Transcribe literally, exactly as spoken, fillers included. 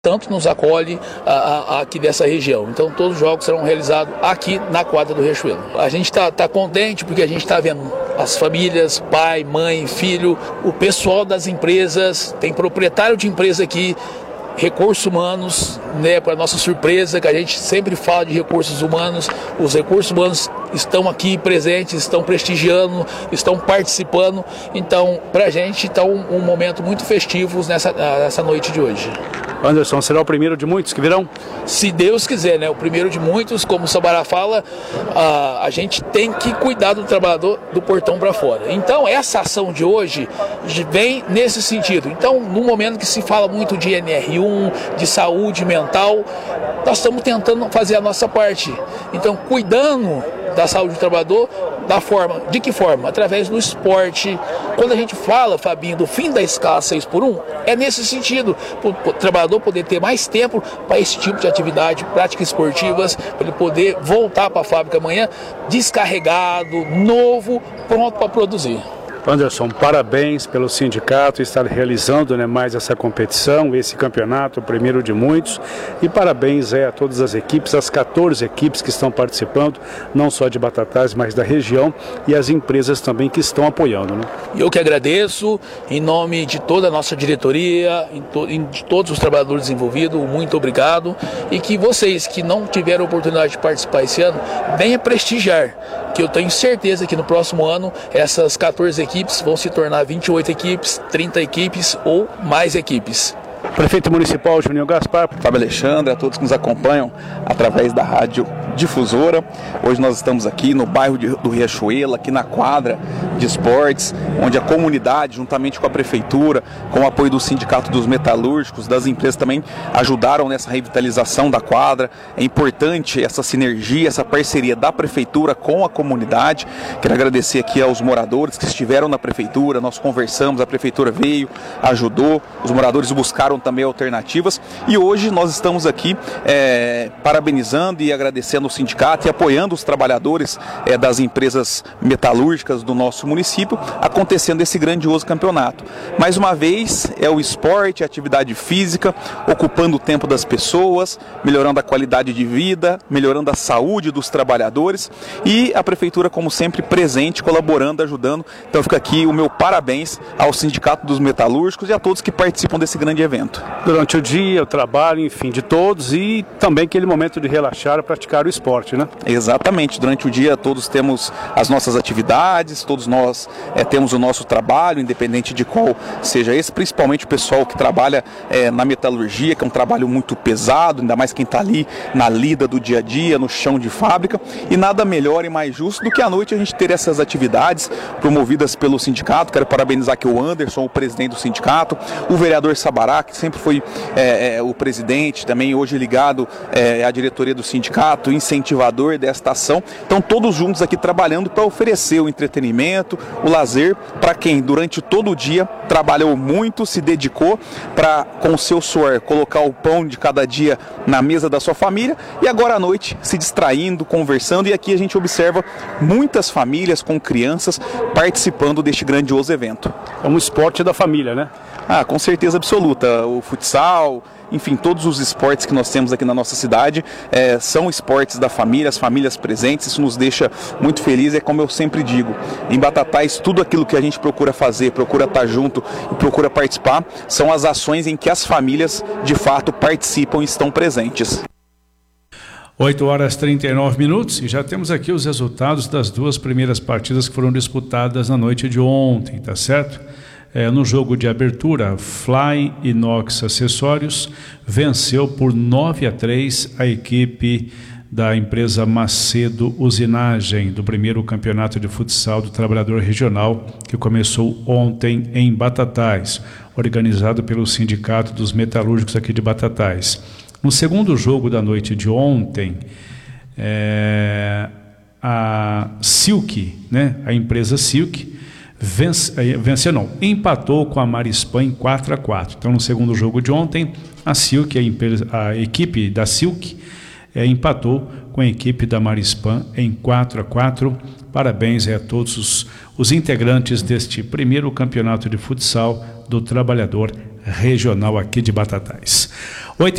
tanto nos acolhe a, a, aqui dessa região. Então todos os jogos serão realizados aqui na quadra do Riachuelo. A gente está tá contente porque a gente está vendo as famílias, pai, mãe, filho, o pessoal das empresas, tem proprietário de empresa aqui, recursos humanos, né, para nossa surpresa, que a gente sempre fala de recursos humanos, os recursos humanos estão aqui presentes, estão prestigiando, estão participando, então para a gente está um, um momento muito festivo nessa, nessa noite de hoje. Anderson, será o primeiro de muitos que virão? Se Deus quiser, né? O primeiro de muitos, como o Sabará fala, a, a gente tem que cuidar do trabalhador do portão para fora. Então, essa ação de hoje vem nesse sentido. Então, no momento que se fala muito de N R um, de saúde mental, nós estamos tentando fazer a nossa parte. Então, cuidando da saúde do trabalhador, da forma, de que forma? Através do esporte. Quando a gente fala, Fabinho, do fim da escala seis por um, é nesse sentido, para o trabalhador poder ter mais tempo para esse tipo de atividade, práticas esportivas, para ele poder voltar para a fábrica amanhã descarregado, novo, pronto para produzir. Anderson, parabéns pelo sindicato estar realizando, né, mais essa competição, esse campeonato, o primeiro de muitos, e parabéns é, a todas as equipes, as quatorze equipes que estão participando, não só de Batatais, mas da região, e as empresas também que estão apoiando. Né? Eu que agradeço, em nome de toda a nossa diretoria, em to, em, de todos os trabalhadores envolvidos, muito obrigado, e que vocês que não tiveram oportunidade de participar esse ano, venham prestigiar, que eu tenho certeza que no próximo ano essas quatorze equipes vão se tornar vinte e oito equipes, trinta equipes ou mais equipes. Prefeito Municipal Juninho Gaspar. Fábio Alexandre, a todos que nos acompanham através da Rádio Difusora. Hoje nós estamos aqui no bairro de, do Riachuelo, aqui na quadra de esportes, onde a comunidade, juntamente com a prefeitura, com o apoio do Sindicato dos Metalúrgicos, das empresas também ajudaram nessa revitalização da quadra. É importante essa sinergia, essa parceria da prefeitura com a comunidade. Quero agradecer aqui aos moradores que estiveram na prefeitura, nós conversamos, a prefeitura veio, ajudou, os moradores buscaram também alternativas, e hoje nós estamos aqui é, parabenizando e agradecendo o sindicato e apoiando os trabalhadores é, das empresas metalúrgicas do nosso município, acontecendo esse grandioso campeonato. Mais uma vez, é o esporte, a atividade física, ocupando o tempo das pessoas, melhorando a qualidade de vida, melhorando a saúde dos trabalhadores, e a prefeitura, como sempre, presente, colaborando, ajudando. Então fica aqui o meu parabéns ao Sindicato dos Metalúrgicos e a todos que participam desse grande evento. Durante o dia, o trabalho, enfim, de todos, e também aquele momento de relaxar e praticar o esporte, né? Exatamente, durante o dia todos temos as nossas atividades, todos nós é, temos o nosso trabalho, independente de qual seja esse, principalmente o pessoal que trabalha é, na metalurgia, que é um trabalho muito pesado, ainda mais quem está ali na lida do dia a dia, no chão de fábrica, e nada melhor e mais justo do que à noite a gente ter essas atividades promovidas pelo sindicato. Quero parabenizar aqui o Anderson, o presidente do sindicato, o vereador Sabará, que sempre foi é, é, o presidente, também hoje ligado é, à diretoria do sindicato, incentivador desta ação. Então todos juntos aqui trabalhando para oferecer o entretenimento, o lazer para quem durante todo o dia trabalhou muito, se dedicou para, com o seu suor, colocar o pão de cada dia na mesa da sua família, e agora à noite se distraindo, conversando, e aqui a gente observa muitas famílias com crianças participando deste grandioso evento. É um esporte da família, né? Ah, com certeza absoluta. O futsal, enfim, todos os esportes que nós temos aqui na nossa cidade é, são esportes da família, as famílias presentes. Isso nos deixa muito felizes. É como eu sempre digo, em Batatais, tudo aquilo que a gente procura fazer, procura estar junto e procura participar, são as ações em que as famílias de fato participam e estão presentes. oito horas e trinta e nove minutos, e já temos aqui os resultados das duas primeiras partidas que foram disputadas na noite de ontem, tá certo? É, no jogo de abertura, Fly Inox Acessórios venceu por nove a três a equipe da empresa Macedo Usinagem, do primeiro campeonato de futsal do Trabalhador Regional, que começou ontem em Batatais, organizado pelo Sindicato dos Metalúrgicos aqui de Batatais. No segundo jogo da noite de ontem, é, a Silk, né, a empresa Silk, vence, venceu não, empatou com a Marispan em quatro a quatro. Então, no segundo jogo de ontem, a Silk, a, empresa, a equipe da Silk, é, empatou com a equipe da Marispan em quatro a quatro. Parabéns a todos os, os integrantes deste primeiro campeonato de futsal do Trabalhador Regional aqui de Batatais.